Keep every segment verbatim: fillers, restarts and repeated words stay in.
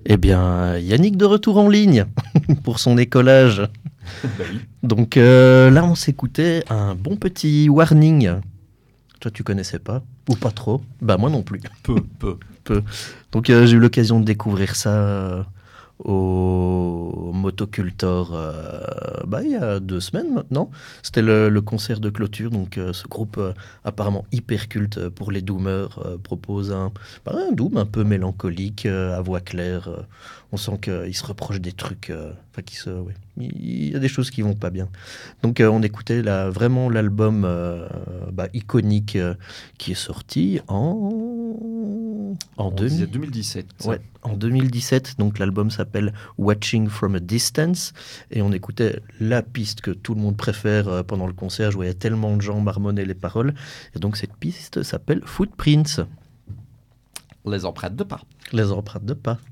Eh bien, Yannick de retour en ligne pour son écolage. Bah oui. Donc euh, là, on s'écoutait un bon petit warning. Toi, tu connaissais pas? Ou pas trop? Bah moi non plus. Peu, peu. Peu. Donc euh, j'ai eu l'occasion de découvrir ça euh, au Motocultor euh, bah, il y a deux semaines maintenant. C'était le, le concert de clôture. Donc euh, ce groupe euh, apparemment hyper culte pour les doomers euh, propose un, bah, un doom un peu mélancolique, euh, à voix claire. euh. On sent qu'il se reproche des trucs. euh, Enfin, qui se, ouais. Il y a des choses qui vont pas bien. Donc euh, on écoutait là, vraiment l'album euh, bah, iconique euh, qui est sorti en, en On deux mille disait deux mille dix-sept. Ouais, en deux mille dix-sept. Donc l'album s'appelle Watching from a Distance. Et on écoutait la piste que tout le monde préfère euh, pendant le concert. Je voyais tellement de gens marmonner les paroles. Et donc cette piste s'appelle Footprints, Les empreintes de pas. les empreintes de pas.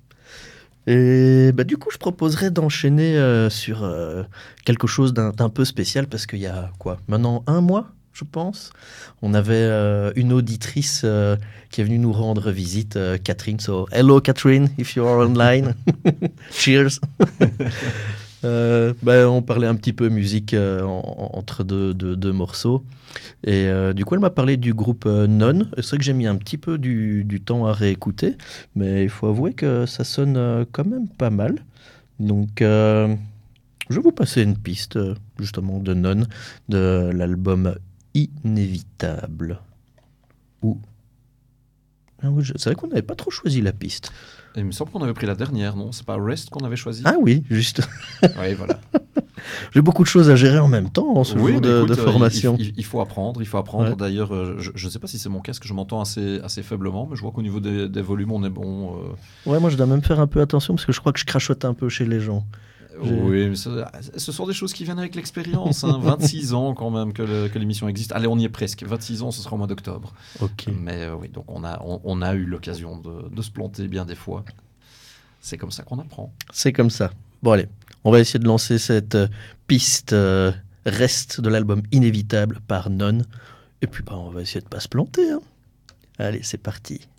Et bah, du coup, je proposerais d'enchaîner euh, sur euh, quelque chose d'un, d'un peu spécial parce qu'il y a quoi, maintenant un mois, je pense, on avait euh, une auditrice euh, qui est venue nous rendre visite, euh, Catherine. So, hello Catherine, if you are online. Cheers. Euh, bah, on parlait un petit peu musique euh, en- en- entre deux, deux- deux morceaux. Et euh, du coup, elle m'a parlé du groupe euh, Non. Et c'est vrai que j'ai mis un petit peu du, du temps à réécouter, mais il faut avouer que ça sonne euh, quand même pas mal. Donc, euh, je vais vous passer une piste, euh, justement, de Non, de l'album Inévitable. Ou... Ah oui, je- c'est vrai qu'on n'avait pas trop choisi la piste. Et il me semble qu'on avait pris la dernière, non? C'est pas Rest qu'on avait choisi? Ah oui, juste. Oui, voilà. J'ai beaucoup de choses à gérer en même temps en ce Oui, jour mais de, écoute, de euh, formation. il, il- il faut apprendre, il faut apprendre. Ouais. D'ailleurs, euh, je ne sais pas si c'est mon casque, je m'entends assez, assez faiblement, mais je vois qu'au niveau des, des volumes, on est bon. euh. Ouais, moi je dois même faire un peu attention parce que je crois que je crachote un peu chez les gens. J'ai- Oui, mais ce, ce sont des choses qui viennent avec l'expérience. Hein. vingt-six ans quand même que, le- que l'émission existe. Allez, on y est presque. vingt-six ans, ce sera au mois d'octobre. Ok. Mais euh, oui, donc on a, on, on a eu l'occasion de, de se planter bien des fois. C'est comme ça qu'on apprend. C'est comme ça. Bon, allez, on va essayer de lancer cette euh, piste euh, reste de l'album Inévitable par Non. Et puis, bah, on va essayer de pas se planter. Hein. Allez, c'est parti.